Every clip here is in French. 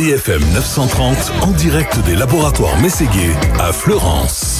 DFM 930 en direct des laboratoires Mességuet à Fleurance.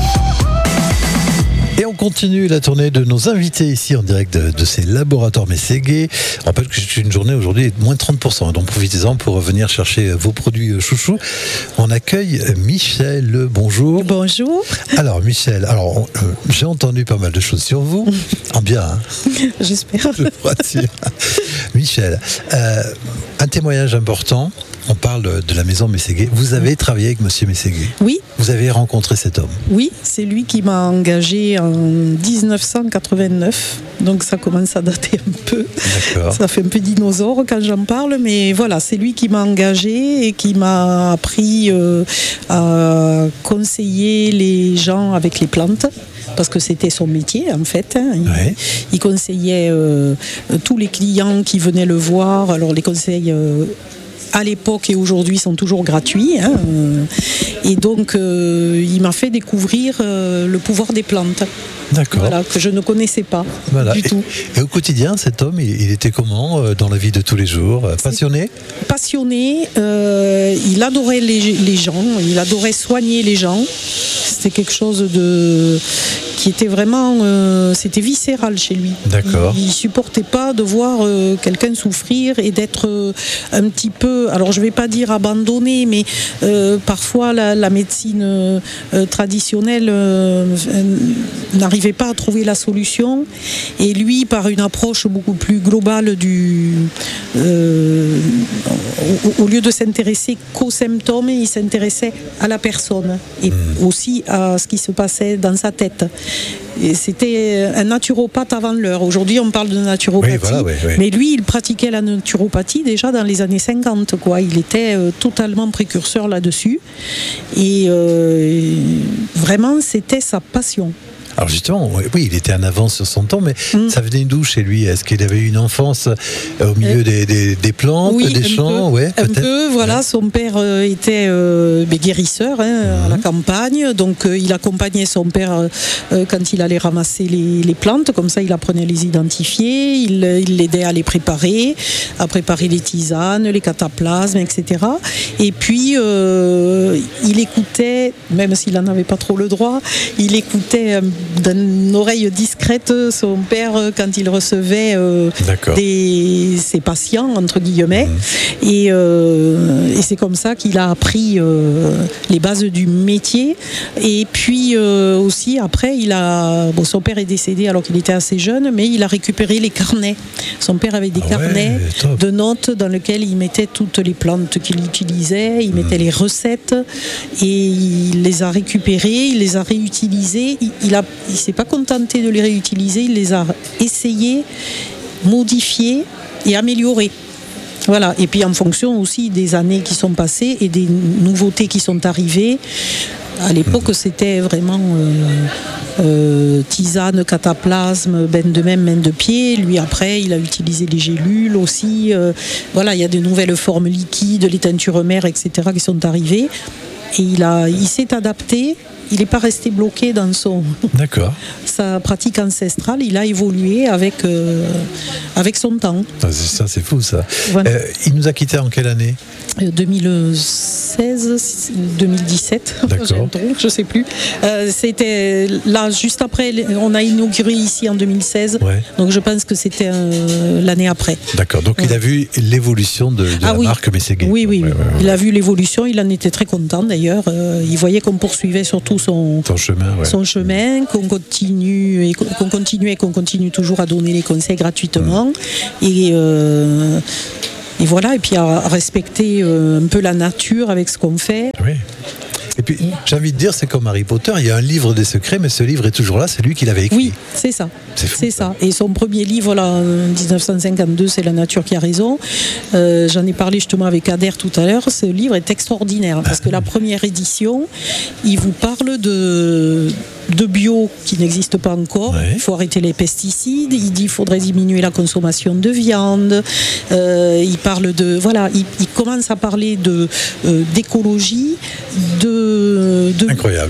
Et on continue la tournée de nos invités ici en direct de ces laboratoires Mességuet. Je rappelle que c'est une journée aujourd'hui de moins de 30%, donc profitez-en pour venir chercher vos produits chouchous. On accueille Michel, bonjour. Bonjour. Alors Michel, j'ai entendu pas mal de choses sur vous, en bien. Hein. J'espère. Je crois dire. Michel, un témoignage important. On parle de la maison Mességuet. Vous avez travaillé avec Monsieur Mességuet. Oui. Vous avez rencontré cet homme. Oui, c'est lui qui m'a engagé en 1989. Donc ça commence à dater un peu. D'accord. Ça fait un peu dinosaure quand j'en parle, mais voilà, c'est lui qui m'a engagé et qui m'a appris à conseiller les gens avec les plantes. Parce que c'était son métier en fait. Il conseillait tous les clients qui venaient le voir. Alors les conseils à l'époque et aujourd'hui sont toujours gratuits. Et donc il m'a fait découvrir le pouvoir des plantes. D'accord. Voilà, que je ne connaissais pas du tout. Et au quotidien, cet homme, il était comment dans la vie de tous les jours? Passionné? Passionné. Il adorait les gens. Il adorait soigner les gens. C'était quelque chose qui était vraiment, c'était viscéral chez lui. D'accord. Il supportait pas de voir quelqu'un souffrir et d'être un petit peu, alors je vais pas dire abandonné, mais parfois la médecine traditionnelle n'arrivait pas à trouver la solution. Et lui, par une approche beaucoup plus globale au lieu de s'intéresser qu'aux symptômes, il s'intéressait à la personne et aussi à ce qui se passait dans sa tête. Et c'était un naturopathe avant l'heure. Aujourd'hui, on parle de naturopathie. Oui. Mais lui, il pratiquait la naturopathie déjà dans les années 50. Il était totalement précurseur là-dessus. Et vraiment, c'était sa passion. Alors justement, oui, il était en avance sur son temps, mais ça venait d'où chez lui? Est-ce qu'il avait une enfance au milieu des plantes, des champs? Un peu, voilà. Son père était guérisseur à la campagne, donc il accompagnait son père quand il allait ramasser les plantes, comme ça il apprenait à les identifier, il l'aidait à les préparer, les tisanes, les cataplasmes, etc. Et puis il écoutait, même s'il n'en avait pas trop le droit, il écoutait d'une oreille discrète son père quand il recevait ses patients entre guillemets et c'est comme ça qu'il a appris les bases du métier. Et puis aussi après son père est décédé alors qu'il était assez jeune, mais il a récupéré les carnets. Son père avait des carnets de notes dans lesquels il mettait toutes les plantes qu'il utilisait, il mettait les recettes et il les a récupérées, il les a réutilisées. Il ne s'est pas contenté de les réutiliser, il les a essayés, modifiés et améliorés. Voilà. Et puis en fonction aussi des années qui sont passées et des nouveautés qui sont arrivées. À l'époque, c'était vraiment tisane, cataplasme, bain de main, main de pied. Lui, après, il a utilisé les gélules aussi. Il y a de nouvelles formes liquides, les teintures mères, etc. qui sont arrivées. Et il s'est adapté. Il n'est pas resté bloqué dans sa pratique ancestrale. Il a évolué avec son temps. Ça, c'est fou, ça. Voilà. Il nous a quittés en quelle année? 2016, 2017. D'accord. Je ne sais plus. C'était là, juste après, on a inauguré ici en 2016. Ouais. Donc je pense que c'était l'année après. D'accord. Donc il a vu l'évolution de la marque Mességuet. Oui. Il a vu l'évolution. Il en était très content d'ailleurs. Il voyait qu'on poursuivait surtout son chemin, qu'on continue toujours à donner les conseils gratuitement et voilà, et puis à respecter un peu la nature avec ce qu'on fait. Oui. Et puis, j'ai envie de dire, c'est comme Harry Potter, il y a un livre des secrets, mais ce livre est toujours là, c'est lui qui l'avait écrit. Oui, c'est ça. C'est ça. Et son premier livre, là, en 1952, c'est La nature qui a raison. J'en ai parlé justement avec Kader tout à l'heure. Ce livre est extraordinaire, parce que la première édition, il vous parle de bio qui n'existe pas encore. Il faut arrêter les pesticides. Il dit qu'il faudrait diminuer la consommation de viande. Il parle il commence à parler d'écologie, Incroyable.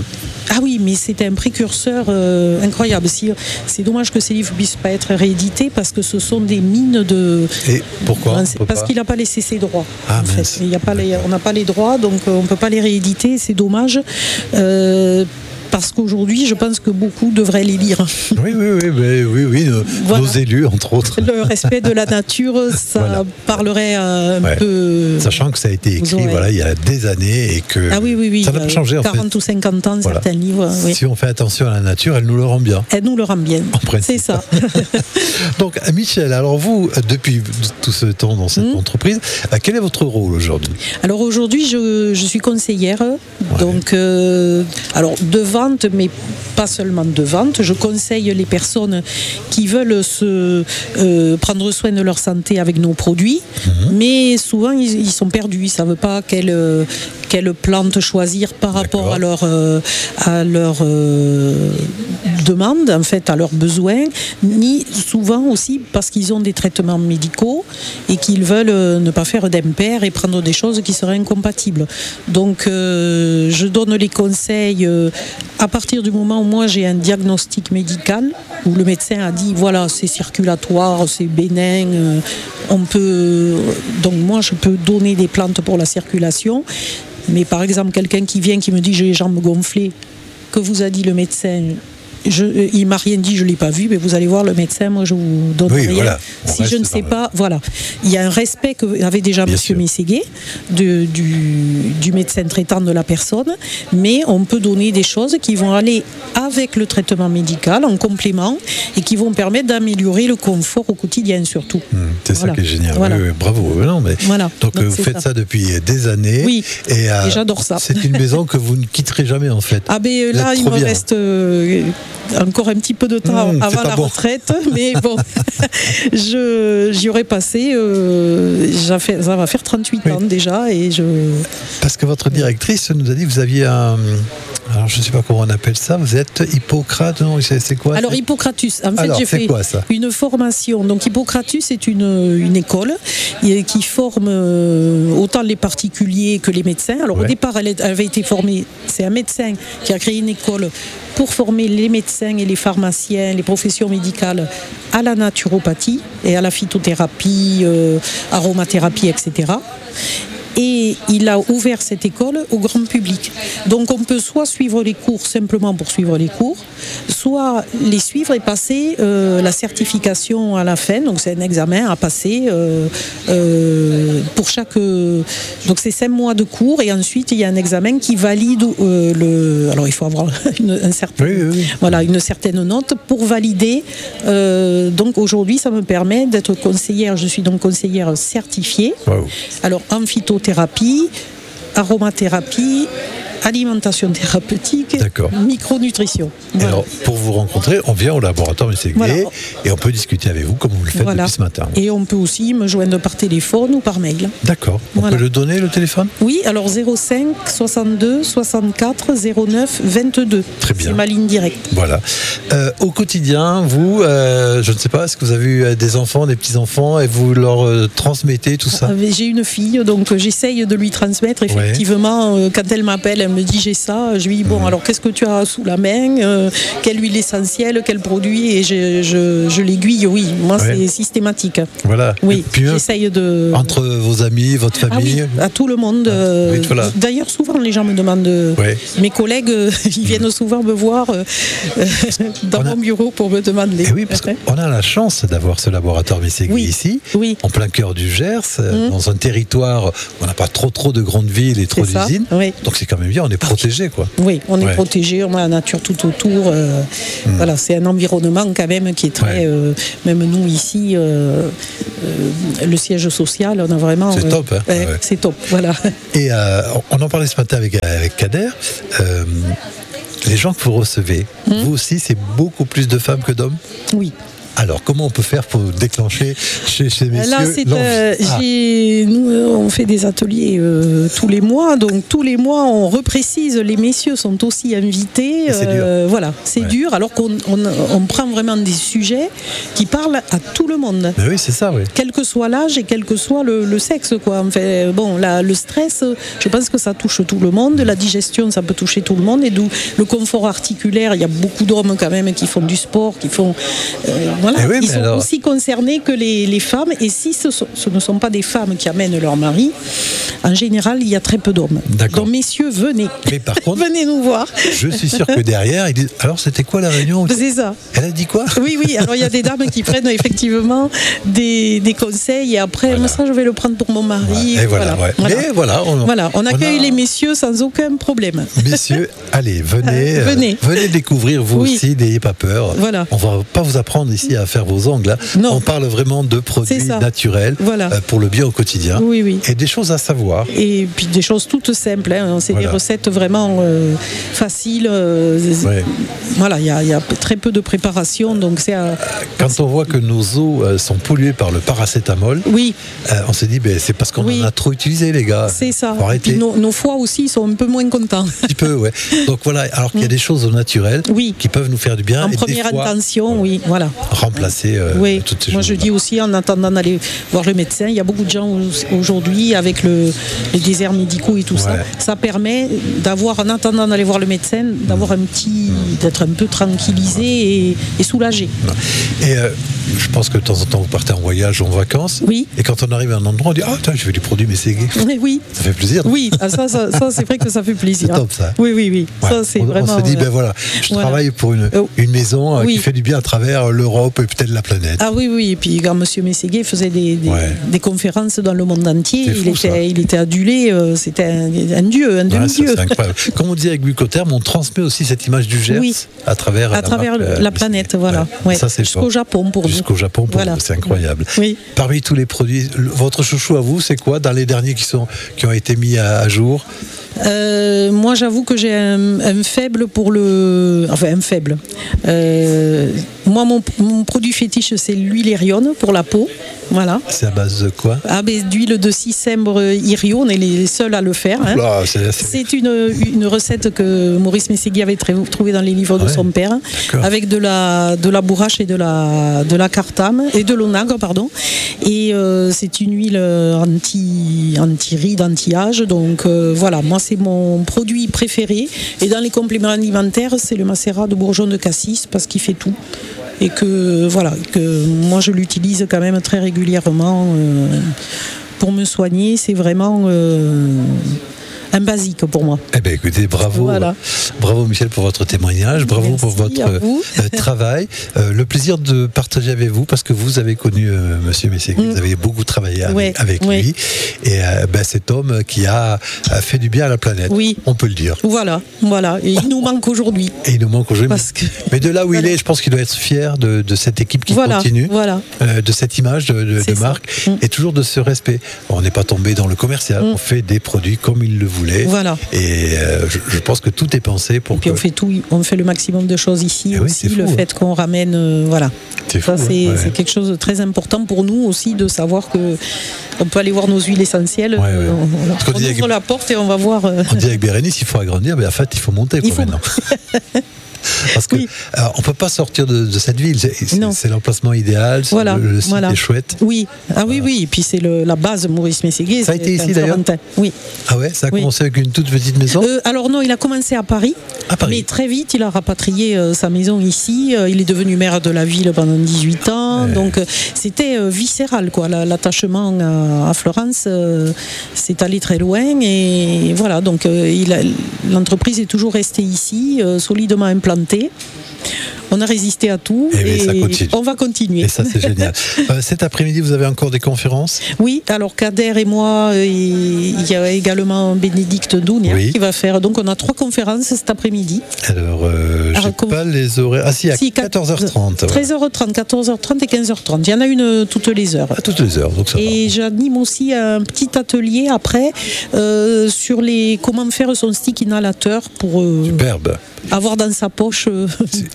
Ah oui, mais c'était un précurseur incroyable. C'est dommage que ces livres ne puissent pas être réédités parce que ce sont des mines de... Et pourquoi Parce qu'il n'a pas laissé ses droits. Ah, en fait. On n'a pas les droits, donc on ne peut pas les rééditer, c'est dommage. Parce qu'aujourd'hui, je pense que beaucoup devraient les lire. Oui, nos élus, entre autres. Le respect de la nature, ça parlerait un peu... Sachant que ça a été écrit il y a des années et que ça n'a pas changé. 40 ou 50 ans, certains livres. Oui. Si on fait attention à la nature, elle nous le rend bien. Elle nous le rend bien, c'est ça. Donc, Michel, alors vous, depuis tout ce temps dans cette entreprise, quel est votre rôle aujourd'hui ? Alors aujourd'hui, je suis conseillère, donc alors de vente, mais pas seulement de vente. Je conseille les personnes qui veulent prendre soin de leur santé avec nos produits, mais souvent ils sont perdus, ils ne savent pas quelle plante choisir par rapport à leur demande, en fait, à leurs besoins, ni souvent aussi parce qu'ils ont des traitements médicaux et qu'ils veulent ne pas faire d'impair et prendre des choses qui seraient incompatibles. Donc je donne les conseils à partir du moment où moi j'ai un diagnostic médical, où le médecin a dit voilà, c'est circulatoire, c'est bénin, donc moi je peux donner des plantes pour la circulation. Mais par exemple, quelqu'un qui vient qui me dit j'ai les jambes gonflées, que vous a dit le médecin, il m'a rien dit, je l'ai pas vu, mais vous allez voir le médecin, moi je vous donne rien. Voilà. Si je ne sais pas, voilà. Il y a un respect que avait déjà M. Mességué du médecin traitant de la personne, mais on peut donner des choses qui vont aller avec le traitement médical en complément et qui vont permettre d'améliorer le confort au quotidien surtout. C'est ça qui est génial. Oui, bravo. Donc vous faites ça depuis des années. Oui. Et j'adore ça. C'est une maison que vous ne quitterez jamais en fait. Ah ben là il me reste encore un petit peu de temps avant la retraite, mais bon, j'y aurais passé, ça va faire 38 ans déjà. Parce que votre directrice nous a dit que vous aviez alors je ne sais pas comment on appelle ça, vous êtes Hippocrate, non, c'est quoi? Alors Hippocratus, en fait j'ai fait une formation, donc Hippocratus c'est une école qui forme autant les particuliers que les médecins. Alors au départ elle avait été formée, c'est un médecin qui a créé une école pour former les médecins et les pharmaciens, les professions médicales à la naturopathie et à la phytothérapie, aromathérapie, etc. Et il a ouvert cette école au grand public. Donc on peut soit suivre les cours simplement pour suivre les cours, soit les suivre et passer la certification à la fin. Donc c'est un examen à passer pour chaque... donc c'est 5 mois de cours et ensuite il y a un examen qui valide alors il faut avoir une certaine note pour valider. Donc aujourd'hui ça me permet d'être conseillère. Je suis donc conseillère certifiée. Wow. Alors en phytothérapie, aromathérapie, alimentation thérapeutique, micronutrition. Voilà. Alors, pour vous rencontrer, on vient au laboratoire Mességué et on peut discuter avec vous comme vous le faites depuis ce matin. Et on peut aussi me joindre par téléphone ou par mail. D'accord. On peut le donner, le téléphone ? Oui, alors 05 62 64 09 22. Très bien. C'est ma ligne directe. Voilà. Au quotidien, vous, je ne sais pas, est-ce que vous avez eu des enfants, des petits-enfants et vous leur transmettez tout ça ? J'ai une fille, donc j'essaye de lui transmettre effectivement. Quand elle m'appelle, elle me dit j'ai ça, je lui dis bon alors qu'est-ce que tu as sous la main, quelle huile essentielle, quel produit, et je l'aiguille, moi c'est systématique. Voilà. Oui, et puis, j'essaye de... Entre vos amis, votre famille. À tout le monde. D'ailleurs souvent les gens me demandent, mes collègues ils viennent souvent me voir dans mon bureau pour me demander. Et oui, parce qu'on a la chance d'avoir ce laboratoire Mességué ici, en plein cœur du Gers, dans un territoire où on n'a pas trop de grandes villes et trop d'usines. Donc c'est quand même bien, on est protégé quoi. Oui, on est protégé, on a la nature tout autour. Voilà, c'est un environnement quand même qui est très... même nous ici, le siège social, on a vraiment... C'est top, hein. C'est top, voilà. Et on en parlait ce matin avec Kader. Les gens que vous recevez, vous aussi, c'est beaucoup plus de femmes que d'hommes ? Oui. Alors, comment on peut faire pour déclencher chez messieurs Là, nous, on fait des ateliers tous les mois. Donc, tous les mois, on reprécise, les messieurs sont aussi invités. C'est dur. Voilà, c'est dur, alors qu'on prend vraiment des sujets qui parlent à tout le monde. Mais oui, c'est ça, oui. Quel que soit l'âge et quel que soit le sexe, quoi. Enfin, bon, le stress, je pense que ça touche tout le monde. La digestion, ça peut toucher tout le monde. Et d'où le confort articulaire. Il y a beaucoup d'hommes quand même qui font du sport, qui font... voilà, oui, ils sont aussi concernés que les femmes. Et si ce ne sont pas des femmes qui amènent leur mari, en général, il y a très peu d'hommes. D'accord. Donc, messieurs, venez. Mais par contre, venez nous voir. Je suis sûr que derrière, ils disent alors c'était quoi la réunion? C'est ça. Elle a dit quoi? Oui. Alors, il y a des dames qui prennent effectivement des conseils. Et après, moi, ça, je vais le prendre pour mon mari. Et voilà. Mais voilà, on accueille les messieurs sans aucun problème. Messieurs, allez, venez découvrir vous aussi, n'ayez pas peur. Voilà. On va pas vous apprendre ici à faire vos ongles. Non. On parle vraiment de produits naturels pour le bien au quotidien. Oui. Et des choses à savoir. Et puis des choses toutes simples. C'est des recettes vraiment faciles. Voilà, il y a très peu de préparation. Donc quand on voit que nos eaux sont polluées par le paracétamol, on se dit c'est parce qu'on en a trop utilisé, les gars. C'est ça. Faut arrêter. Et puis nos foies aussi sont un peu moins contents. Un petit peu, ouais. Donc voilà, alors qu'il y a des choses au naturel qui peuvent nous faire du bien. En première intention, voilà. Remplacer toutes ces choses. Moi, je dis aussi, en attendant d'aller voir le médecin, il y a beaucoup de gens aujourd'hui avec les déserts médicaux et tout ça. Ça permet d'avoir, en attendant d'aller voir le médecin, d'avoir d'être un peu tranquillisé et soulagé. Et je pense que de temps en temps, vous partez en voyage ou en vacances. Oui. Et quand on arrive à un endroit, on dit je veux du produit Mességué. Oui. Ça fait plaisir. Oui, ça c'est vrai que ça fait plaisir. C'est top, ça. Oui. Ouais. Ça, c'est vraiment... On se dit, je travaille pour une maison qui fait du bien à travers l'Europe et peut-être la planète. Ah oui. Et puis quand M. Mességué faisait des conférences dans le monde entier, il était adulé, c'était un dieu, un demi-dieu. C'est incroyable. Comme on dit avec Bucoterme, on transmet aussi cette image du Gers à travers la planète, voilà. Ouais. Ça, c'est jusqu'au Japon pour nous. Jusqu'au Japon pour nous, c'est incroyable. Oui. Parmi tous les produits, votre chouchou à vous, c'est quoi dans les derniers qui ont été mis à jour? Moi, j'avoue que j'ai un faible pour un faible. Moi, mon produit fétiche, c'est l'huile Irion pour la peau. Voilà. C'est à base de quoi? D'huile de cicembre Irion, on est les seuls à le faire. Là, c'est une recette que Maurice Mességué avait trouvée dans les livres de son père, avec de la bourrache et de la cartame et de l'onagre, pardon. Et c'est une huile anti-rides, anti-âge. Donc voilà, moi c'est mon produit préféré. Et dans les compléments alimentaires, c'est le macérat de bourgeon de cassis parce qu'il fait tout. Et que moi je l'utilise quand même très régulièrement pour me soigner. C'est vraiment un basique pour moi. Eh bien écoutez, bravo, bravo Michel pour votre témoignage, bravo pour votre travail. Le plaisir de partager avec vous parce que vous avez connu Monsieur Mességué, vous avez beaucoup travaillé avec lui et cet homme qui a fait du bien à la planète, on peut le dire. Voilà, et il nous manque aujourd'hui. Mais de là où il est, je pense qu'il doit être fier de cette équipe qui continue, de cette image de marque et toujours de ce respect. On n'est pas tombé dans le commercial, on fait des produits comme il le voulait. Et je pense que tout est pensé pour puis on fait le maximum de choses ici aussi, fait qu'on ramène c'est quelque chose de très important pour nous aussi de savoir que on peut aller voir nos huiles essentielles. On ouvre la porte et on va voir. On dit avec Bérénice, il faut agrandir, mais en fait il faut monter maintenant. Parce que on peut pas sortir de cette ville. C'est l'emplacement idéal. Le site est chouette. Oui. Et puis c'est la base Maurice Mességué. Ça a été ici d'ailleurs. Oui. Ah ouais. Ça a commencé avec une toute petite maison. Alors non, il a commencé à Paris. Mais très vite, il a rapatrié sa maison ici. Il est devenu maire de la ville pendant 18 ans. Donc c'était viscéral, quoi. L'attachement à Florence s'est allé très loin. Et voilà. Donc l'entreprise est toujours restée ici, solidement implantée. On a résisté à tout et on va continuer. Et ça, c'est génial. Cet après-midi, vous avez encore des conférences? Oui, alors Kader et moi, il y a également Bénédicte Dounia qui va faire. Donc, on a 3 conférences cet après-midi. Alors, je n'ai pas les horaires. Ah si, à 14h30. 13h30, 14h30 et 15h30. Il y en a une toutes les heures. À toutes les heures, donc ça va. Et j'anime aussi un petit atelier après sur comment faire son stick inhalateur pour Superbe. avoir dans sa poche des huiles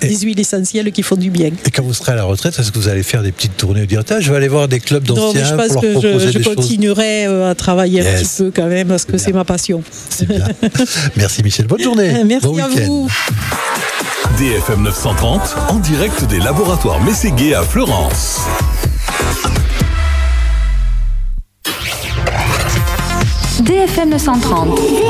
essentiels qui font du bien. Et quand vous serez à la retraite, est-ce que vous allez faire des petites tournées et dire je vais aller voir des clubs d'anciens non, mais je pense pour leur que proposer je des choses? continuerai à travailler un petit peu quand même parce que c'est ma passion. C'est bien. Merci Michel, bonne journée. Merci bon à week-end. vous. DFM 930, en direct des laboratoires Mességuet à Fleurance. DFM 930.